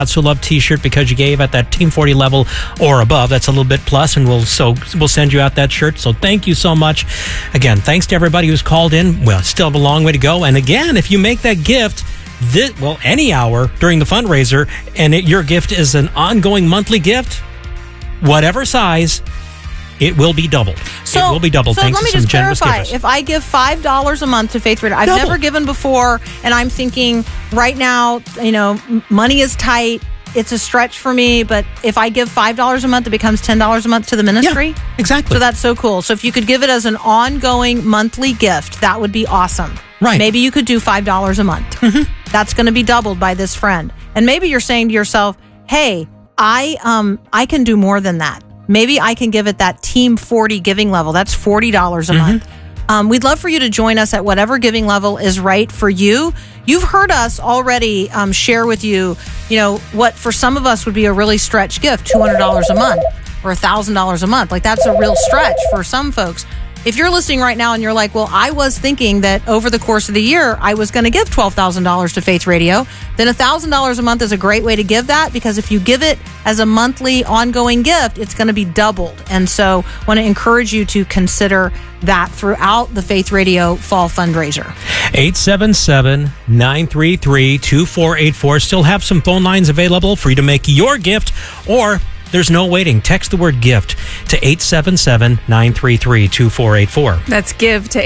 So Love t-shirt because you gave at that Team 40 level or above. That's a little bit plus, and we'll send you out that shirt. So thank you so much. Again, thanks to everybody who's called in. Well, still have a long way to go. And again, if you make that gift any hour during the fundraiser, and your gift is an ongoing monthly gift, whatever size, it will be doubled. It will be doubled. So thanks let me to some just generous clarify. givers. If I give $5 a month to Faith Radio, I've never given before, and I'm thinking right now, money is tight. It's a stretch for me, but if I give $5 a month, it becomes $10 a month to the ministry. Yeah, exactly. So that's so cool. So if you could give it as an ongoing monthly gift, that would be awesome. Right. Maybe you could do $5 a month. Mm-hmm. That's going to be doubled by this friend. And maybe you're saying to yourself, hey, I can do more than that. Maybe I can give it that Team 40 giving level. That's $40 a month. We'd love for you to join us at whatever giving level is right for you. You've heard us already share with you, what for some of us would be a really stretch gift, $200 a month or $1,000 a month. Like, that's a real stretch for some folks. If you're listening right now and you're like, well, I was thinking that over the course of the year, I was going to give $12,000 to Faith Radio, then $1,000 a month is a great way to give that, because if you give it as a monthly ongoing gift, it's going to be doubled. And so I want to encourage you to consider that throughout the Faith Radio Fall Fundraiser. 877-933-2484. Still have some phone lines available for you to make your gift, or there's no waiting. Text the word gift to 877-933-2484. That's give to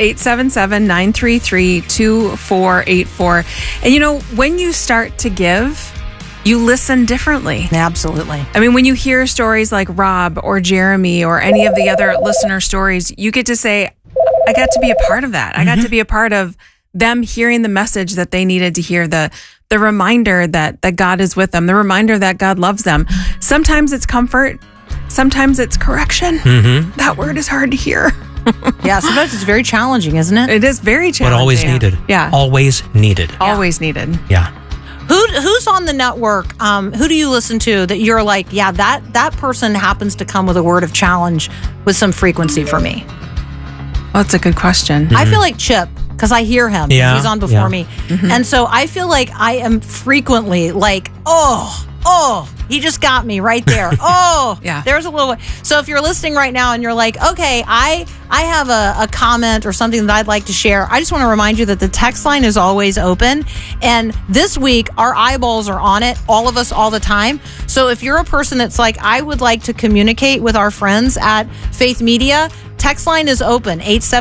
877-933-2484. And when you start to give, you listen differently. Absolutely. I mean, when you hear stories like Rob or Jeremy or any of the other listener stories, you get to say, I got to be a part of that. I got to be a part of them hearing the message that they needed to hear, the reminder that God is with them, the reminder that God loves them. Sometimes it's comfort. Sometimes it's correction. That word is hard to hear. Yeah, sometimes it's very challenging, isn't it? It is very challenging. But always needed. Yeah. Always needed. Always needed. Yeah. Who's on the network? Who do you listen to that you're like, yeah, that person happens to come with a word of challenge with some frequency for me? Well, that's a good question. I feel like Chip, because I hear him. Yeah, He's on before me. And so I feel like I am frequently like, oh, he just got me right there. Oh, yeah. There's a little. So if you're listening right now and you're like, okay, I have a comment or something that I'd like to share, I just want to remind you that the text line is always open. And this week, our eyeballs are on it, all of us, all the time. So if you're a person that's like, I would like to communicate with our friends at Faith Media, text line is open,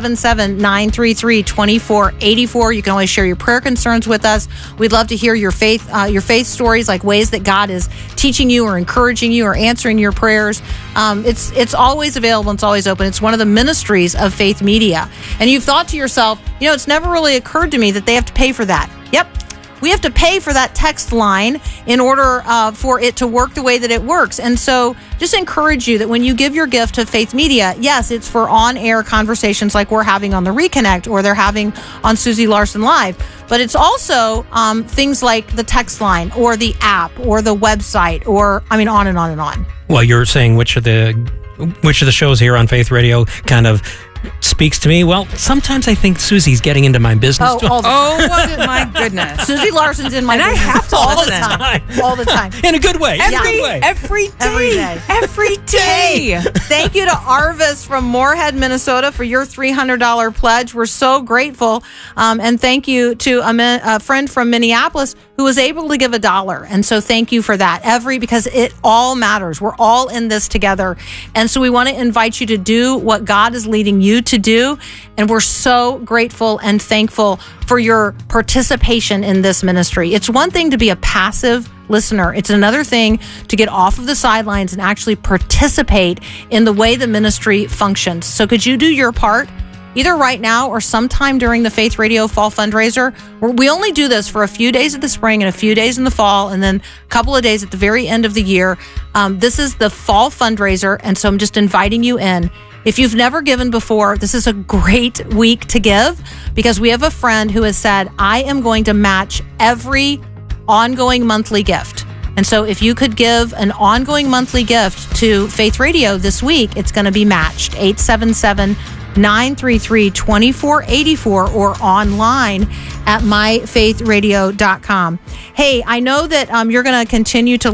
877-933-2484. You can always share your prayer concerns with us. We'd love to hear your faith stories, like ways that God is teaching you or encouraging you or answering your prayers. It's always available. It's always open. It's one of the ministries of Faith Media. And you've thought to yourself, it's never really occurred to me that they have to pay for that. Yep. We have to pay for that text line in order for it to work the way that it works. And so just encourage you that when you give your gift to Faith Media, yes, it's for on-air conversations like we're having on the Reconnect or they're having on Susie Larson Live. But it's also things like the text line or the app or the website or, on and on and on. Well, you're saying which of the shows here on Faith Radio kind of speaks to me. Well, sometimes I think Susie's getting into my business. All the time. Oh my goodness. Susie Larson's in my business. I have to all listen. the time. All the time. In a good way. Every day. Thank you to Arvis from Moorhead, Minnesota for your $300 pledge. We're so grateful. And thank you to a friend from Minneapolis who was able to give $1. And so thank you for that. Because it all matters. We're all in this together. And so we want to invite you to do what God is leading you to do. And we're so grateful and thankful for your participation in this ministry. It's one thing to be a passive listener. It's another thing to get off of the sidelines and actually participate in the way the ministry functions. So could you do your part? Either right now or sometime during the Faith Radio Fall Fundraiser. We only do this for a few days of the spring and a few days in the fall and then a couple of days at the very end of the year. This is the Fall Fundraiser, and so I'm just inviting you in. If you've never given before, this is a great week to give because we have a friend who has said, I am going to match every ongoing monthly gift. And so if you could give an ongoing monthly gift to Faith Radio this week, it's going to be matched. 933-2484 or online at myfaithradio.com. Hey, I know that you're going to continue to